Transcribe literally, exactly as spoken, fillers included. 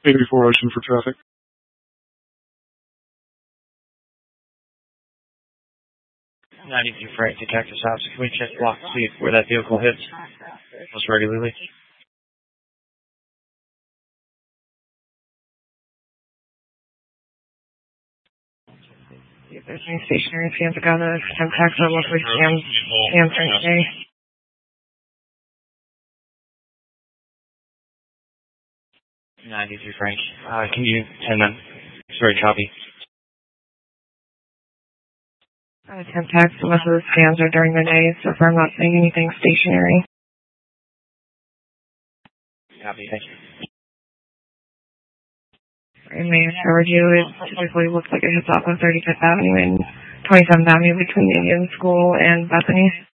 eighty-four Ocean for traffic. ninety-two Frank to Cactus House. Can we check block to see where that vehicle hits most regularly? If there's any stationary scans that got a contact, so mostly scans, scans during the day. ninety-three Frank. Uh, can you ten them? Sorry, copy. Uh, contact, so most of the scans are during the day, so far I'm not seeing anything stationary. Copy, thank you. In Mayor's review, it typically looks like it hits off of thirty-fifth Avenue and twenty-seventh Avenue between Indian School and Bethany.